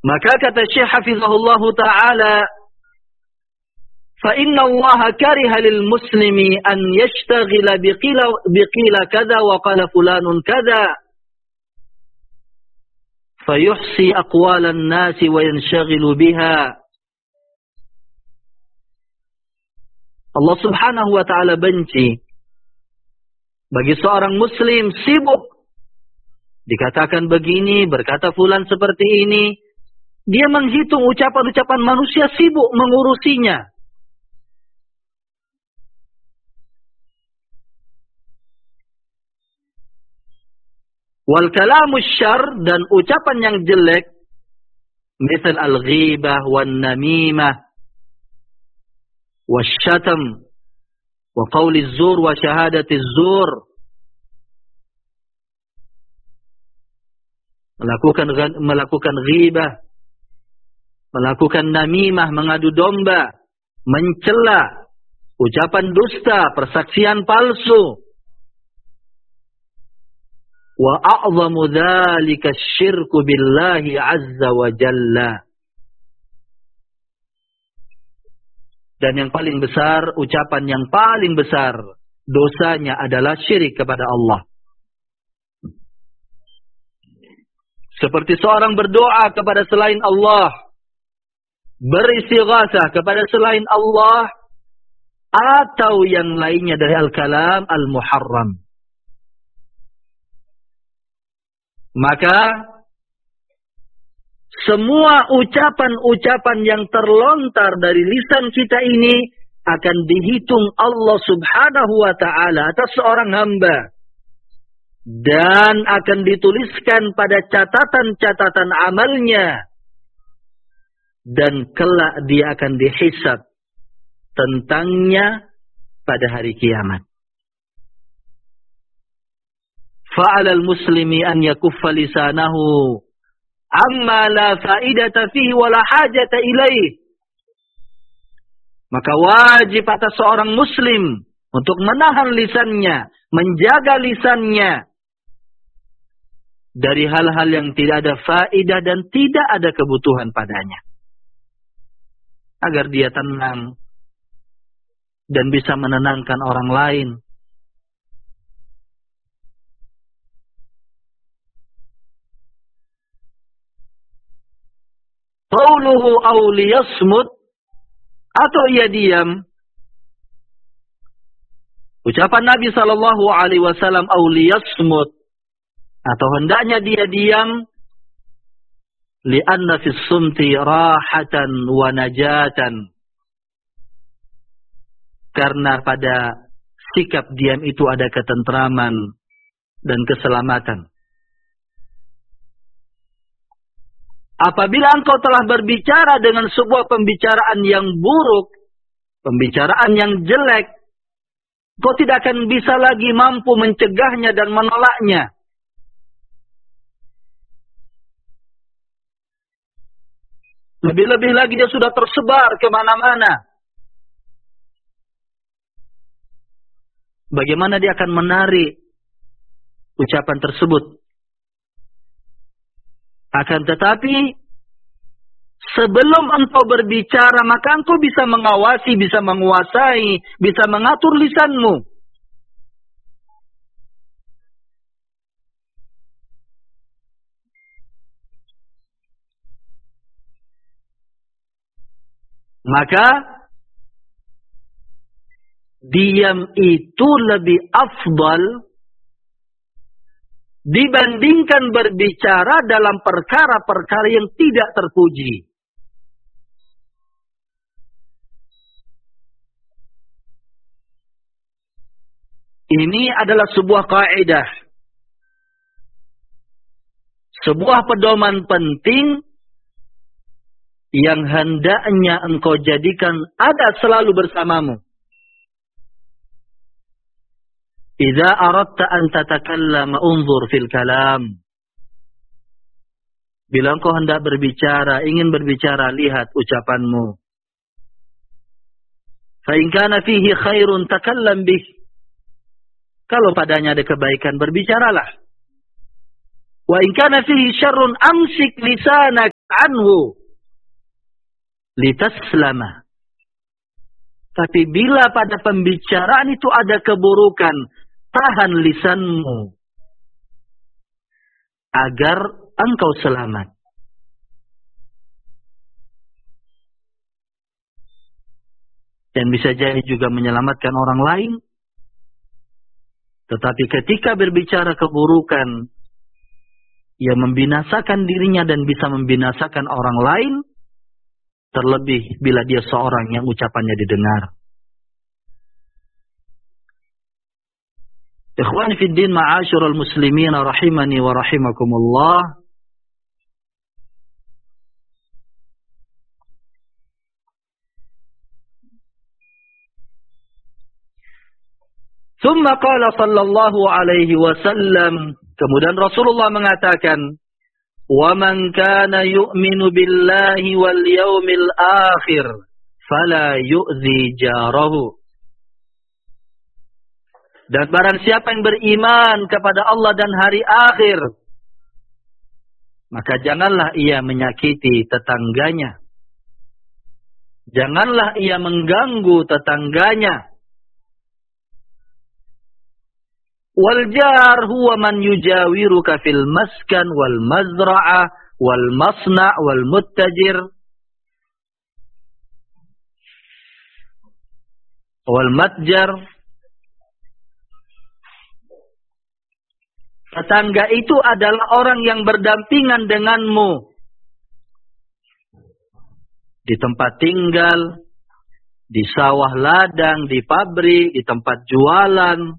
Maka kata Syekh hafizahullahu ta'ala, فَإِنَّ اللَّهَ كَرِهَ لِلْمُسْلِمِ أَنْ يَشْتَغِلَ بِقِيلَ كَذَا وَقَالَ فُلَانٌ كَذَا فَيُحْصِي أَقْوَالَ النَّاسِ وَيَنْشَغِلُ بِهَا. Allah subhanahu wa ta'ala benci bagi seorang muslim sibuk. Dikatakan begini, berkata fulan seperti ini. Dia menghitung ucapan-ucapan manusia, sibuk mengurusinya. Wal kalamus syarr, dan ucapan yang jelek, misal al-ghibah wan namimah wasyatam wa qawli zur wa syahadati zur. Melakukan ghibah, melakukan namimah, mengadu domba, mencela, ucapan dusta, persaksian palsu. Wa a'zamu dzalika syirku billahi azza wa jalla. Dan yang paling besar, ucapan yang paling besar dosanya adalah syirik kepada Allah. Seperti seorang berdoa kepada selain Allah, beristighatsah kepada selain Allah, atau yang lainnya dari al-kalam al-muharram. Maka semua ucapan-ucapan yang terlontar dari lisan kita ini akan dihitung Allah subhanahu wa ta'ala atas seorang hamba. Dan akan dituliskan pada catatan-catatan amalnya. Dan kelak dia akan dihisab tentangnya pada hari kiamat. Fa'alal muslimi an yakuffa lisanahu amma la fa'idata fihi wa la hajata ilaih. Maka wajib atas seorang muslim untuk menahan lisannya, menjaga lisannya dari hal-hal yang tidak ada faedah dan tidak ada kebutuhan padanya. Agar dia tenang dan bisa menenangkan orang lain. Qauluhu aw liyasmut, atau ia diam. Ucapan Nabi sallallahu alaihi wasallam aw liyasmut, atau hendaknya dia diam, li'anna fis sumti rahatan wa najatan. Karena pada sikap diam itu ada ketentraman dan keselamatan. Apabila engkau telah berbicara dengan sebuah pembicaraan yang buruk, pembicaraan yang jelek, engkau tidak akan bisa lagi mampu mencegahnya dan menolaknya. Lebih-lebih lagi dia sudah tersebar kemana-mana. Bagaimana dia akan menarik ucapan tersebut? Akan tetapi, sebelum engkau berbicara, maka engkau bisa mengawasi, bisa menguasai, bisa mengatur lisanmu. Maka, diam itu lebih afdal dibandingkan berbicara dalam perkara-perkara yang tidak terpuji. Ini adalah sebuah kaidah, sebuah pedoman penting yang hendaknya engkau jadikan ada selalu bersamamu. Idza aradta an tatakallama unzur fil kalam. Bila engkau hendak berbicara, ingin berbicara, lihat ucapanmu. Fa in kana fihi khairun takallam bih. Kalau padanya ada kebaikan, berbicaralah. Wa in kana fihi syarrun amsik lisanak anhu litaslama. Tapi bila pada pembicaraan itu ada keburukan, tahan lisanmu agar engkau selamat. Dan bisa jadi juga menyelamatkan orang lain. Tetapi ketika berbicara keburukan, ia membinasakan dirinya dan bisa membinasakan orang lain. Terlebih bila dia seorang yang ucapannya didengar. Ikhwan fiddin ma'asyiral muslimin rahimani wa rahimakumullah. Thumma qala sallallahu alaihi wasallam, kemudian Rasulullah mengatakan, "Wa man kana yu'minu billahi wal yawmil akhir fala yu'zi jarahu." Dan barang siapa yang beriman kepada Allah dan hari akhir, maka janganlah ia menyakiti tetangganya. Janganlah ia mengganggu tetangganya. Wal jar huwa man yujawiruka fil maskan wal mazra'ah wal masna' wal muttajir wal matjar. Tetangga itu adalah orang yang berdampingan denganmu di tempat tinggal, di sawah ladang, di pabrik, di tempat jualan.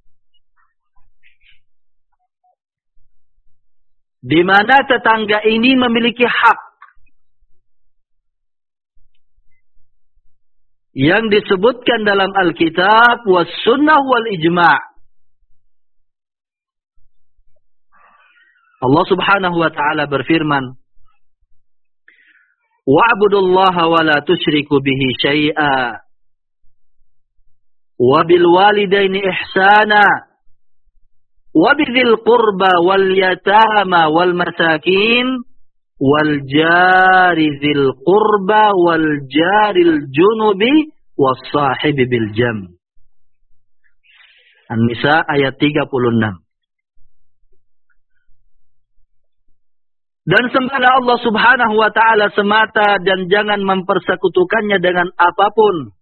Di mana tetangga ini memiliki hak yang disebutkan dalam Alkitab was sunnah wal ijma'. Allah Subhanahu wa taala berfirman, "Wa'budullaha wa la tusyriku bihi syai'a wa bil walidaini ihsana وَبِذِي الْقُرْبَى وَالْيَتَامَى وَالْمَسَاكِينِ وَالْجَارِ ذِي الْقُرْبَى وَالْجَارِ الْجُنُبِ وَالصَّاحِبِ بِالْجَنبِ. An-Nisa ayat 36. Dan sembahlah Allah Subhanahu wa taala semata dan jangan mempersekutukannya dengan apapun.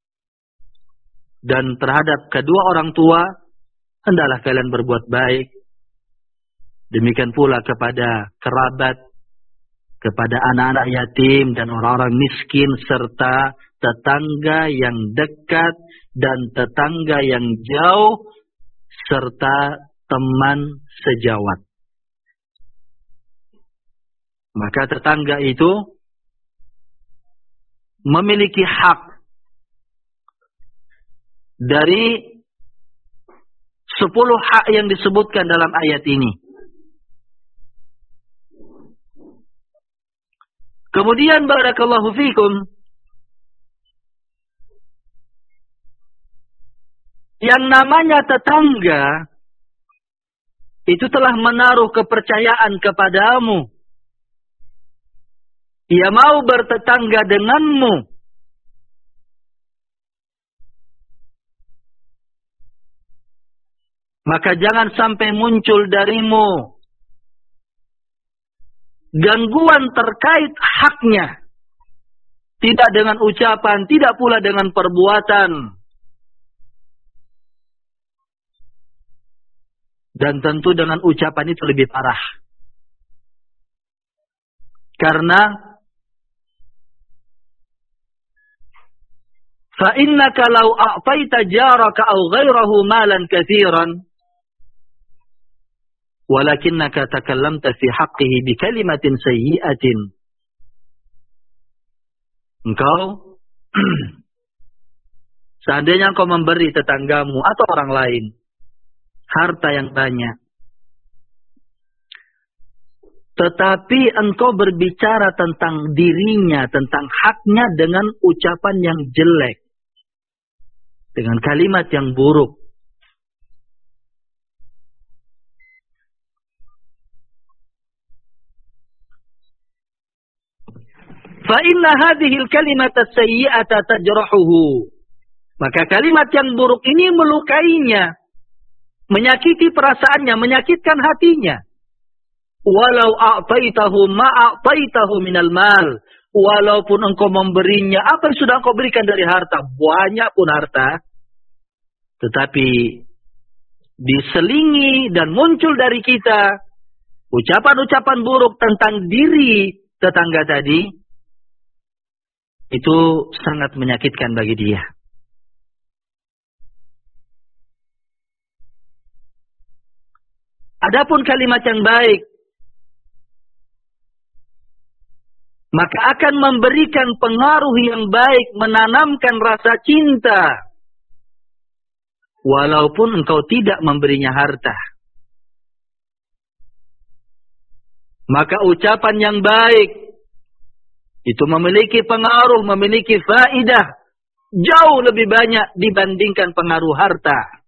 Dan terhadap kedua orang tua hendaklah kalian berbuat baik. Demikian pula kepada kerabat, kepada anak-anak yatim dan orang-orang miskin, serta tetangga yang dekat dan tetangga yang jauh, serta teman sejawat. Maka tetangga itu memiliki hak dari 10 hak yang disebutkan dalam ayat ini. Kemudian barakallahu fikum, yang namanya tetangga itu telah menaruh kepercayaan kepadamu. Ia mau bertetangga denganmu. Maka jangan sampai muncul darimu gangguan terkait haknya. Tidak dengan ucapan, tidak pula dengan perbuatan. Dan tentu dengan ucapan itu lebih parah. Karena فَإِنَّكَ لَوْ أَعْطَيْتَ جَارَكَ أَوْ غَيْرَهُ مَالًا كَثِيرًا وَلَكِنَّكَ تَكَلَّمْتَ فِي حَقِّهِ بِكَلِمَةٍ سَيِّئَةٍ. Engkau seandainya engkau memberi tetanggamu atau orang lain harta yang banyak, tetapi engkau berbicara tentang dirinya, tentang haknya dengan ucapan yang jelek, dengan kalimat yang buruk, fa inna hadhil kalimata sayyi'ata tajrahuhu. Maka kalimat yang buruk ini melukainya, menyakiti perasaannya, menyakitkan hatinya. Walau a'taitahu ma a'taitahu minal mal. Walaupun engkau memberinya apa yang sudah engkau berikan dari harta, banyak pun harta, tetapi diselingi dan muncul dari kita ucapan-ucapan buruk tentang diri tetangga tadi, itu sangat menyakitkan bagi dia. Adapun kalimat yang baik, maka akan memberikan pengaruh yang baik, menanamkan rasa cinta. Walaupun engkau tidak memberinya harta. Maka ucapan yang baik, itu memiliki pengaruh, memiliki faidah, jauh lebih banyak dibandingkan pengaruh harta.